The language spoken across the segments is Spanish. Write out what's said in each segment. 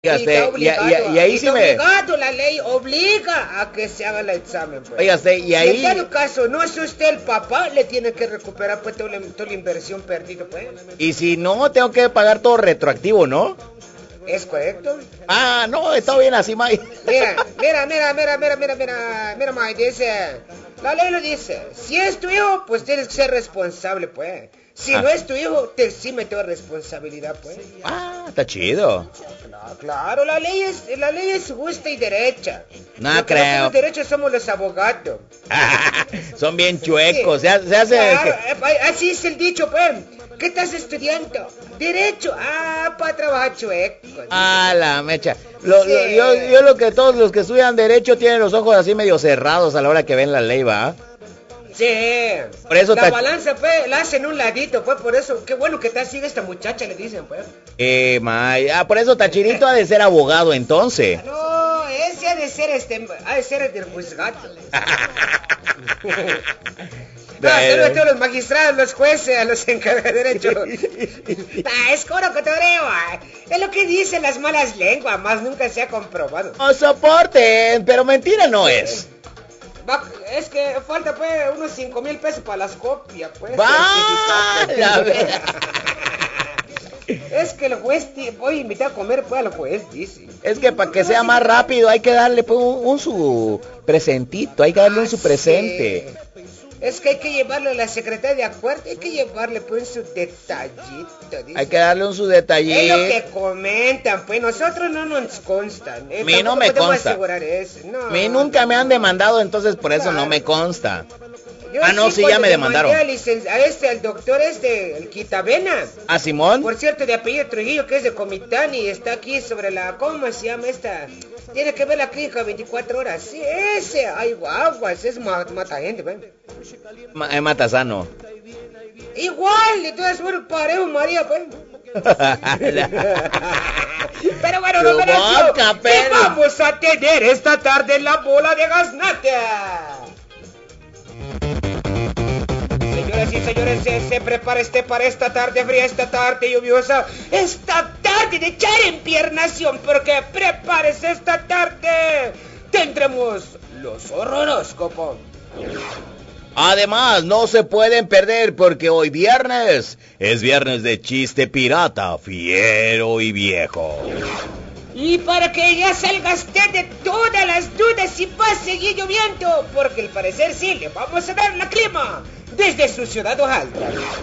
Sí, está Oiga, obligado. y ahí Y sí está me... obligado, la ley obliga a que se haga el examen, pues. Oiga, y Si ahí... en tal caso no es usted el papá, le tiene que recuperar pues toda la inversión perdida, pues. Y si no, tengo que pagar todo retroactivo, ¿no? ¿Es correcto? Ah, no, está bien así, May. Mira, May, dice, la ley lo dice, si es tu hijo, pues tienes que ser responsable, pues. Si no es tu hijo, te exime toda responsabilidad, pues. Ah, está chido. Claro, la ley es justa y derecha. No Lo que creo. no tenemos derecho somos los abogados. Son bien chuecos, Sí. se hace... Claro, así es el dicho, pues. ¿Qué estás estudiando? Derecho. Ah, para trabajar chueco. Ah, la mecha. Sí. Yo lo que todos los que estudian derecho tienen los ojos así medio cerrados a la hora que ven la ley, ¿va? Sí. Por eso la balanza, pues, la hacen un ladito, pues, por eso. Qué bueno que está así esta muchacha, le dicen, pues. Por eso Tachirito ha de ser abogado, entonces. No, ese ha de ser del juzgado. Saludos a todos los magistrados, los jueces, a los encargados de derecho. Es coro cotorreo. Es lo que dicen las malas lenguas, más nunca se ha comprobado. No soporten, pero mentira no es. Es que falta pues unos 5,000 pesos para las copias, pues. La verdad. Es que el juez, voy a invitar a comer pues al juez, dice. Es que para que sea más rápido hay que darle pues, un su presentito, hay que darle un su presente. Sí. Es que hay que llevarle a la secretaria de acuerdo, hay que llevarle pues su detallito, dice. Hay que darle un su detallito. Es lo que comentan, pues nosotros no nos constan. A mí no me consta. Asegurar eso. No, A mí nunca me han demandado, entonces por eso no me consta. Yo Sí, ya me demandaron. Al doctor el Quitabena. ¿A Simón? Por cierto, de apellido Trujillo, que es de Comitán y está aquí sobre la... ¿Cómo se llama esta? Tiene que ver la clínica 24 horas. Sí, ese. Ay, guaguas, es mata gente, ¿ven? Matasano. Igual, de todas formas, parejo María, pues. Pero bueno, no ¿qué vamos a tener esta tarde en la bola de gaznate? Señoras y señores, se prepara para esta tarde fría, esta tarde lluviosa, esta tarde de echar en piernación, porque prepárese esta tarde. Tendremos los horóscopos. Además, no se pueden perder porque hoy viernes es viernes de chiste pirata, fiero y viejo. Y para que ya salga usted de todas las dudas y va a seguir lloviendo, porque al parecer sí, le vamos a dar la clima desde su ciudad Ojalta.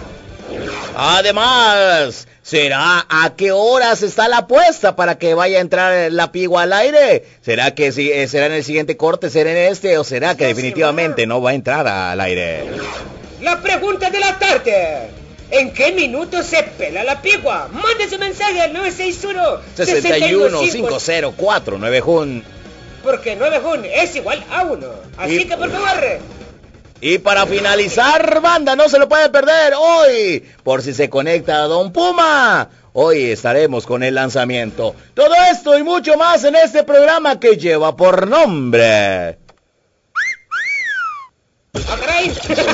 Además, ¿será a qué horas está la apuesta para que vaya a entrar la pigua al aire? ¿Será que será en el siguiente corte, será en este, o será que definitivamente no va a entrar al aire? La pregunta de la tarde: ¿en qué minuto se pela la pigua? Mande su mensaje al 961-504-9 porque 9 jun es igual a 1. Así que por favor. Y para finalizar, banda, no se lo puede perder hoy, por si se conecta a Don Puma. Hoy estaremos con el lanzamiento. Todo esto y mucho más en este programa que lleva por nombre... ¡Caray!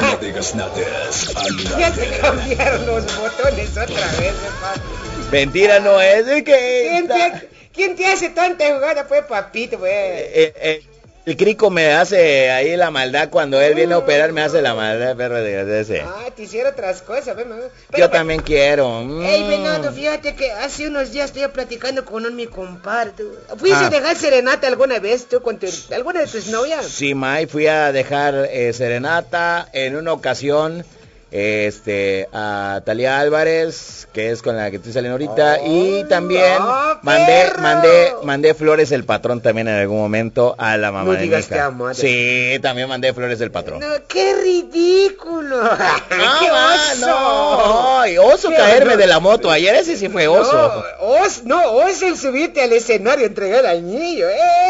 Ya se cambiaron los botones otra vez, Mentira no es, es que... ¿Quién te hace tanta jugada, pues, papito, pues? El crico me hace ahí la maldad cuando él viene a operar, me hace la maldad, perro de ese. Te hiciera otras cosas, pero yo también quiero. Ey, Venado, fíjate que hace unos días estoy platicando con mi compadre. ¿Fuiste a dejar serenata alguna vez tú con alguna de tus novias? Sí, May, fui a dejar serenata en una ocasión. A Talía Álvarez, que es con la que estoy saliendo ahorita, y también mandé flores el patrón también en algún momento a la mamá de mi hija. Sí, también mandé flores del patrón. No, qué ridículo. ¡Qué oso! No, oso caerme de la moto. Ayer ese sí fue oso. Oso el subirte al escenario, entregar al niño.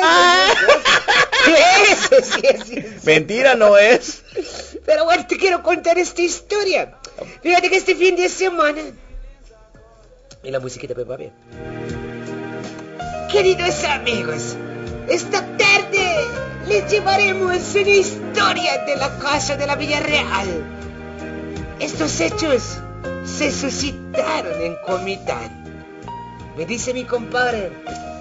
Ese sí. Mentira no es. Pero bueno, te quiero contar esta historia. Fíjate que este fin de semana... Y la musiquita, Pepa, bien. Queridos amigos, esta tarde les llevaremos una historia de la casa de la Villarreal. Estos hechos se suscitaron en Comitán. Me dice mi compadre